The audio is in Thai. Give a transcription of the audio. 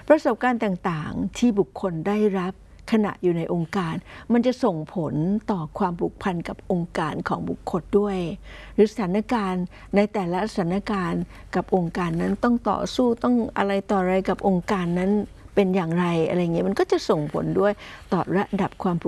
ประสบการณ์ต่างๆที่บุคคลได้รับขณะอยู่ในองค์การมันจะส่งผลต่อความผูกพันกับองค์การของบุคคลด้วยหรือสถานการณ์ในแต่ละสถานการณ์กับองค์การนั้นต้องต่อสู้ต้องอะไรต่ออะไรกับองค์การนั้นเป็นอย่างไรอะไรเงี้ยมันก็จะส่งผลด้วยต่อระดับความผูก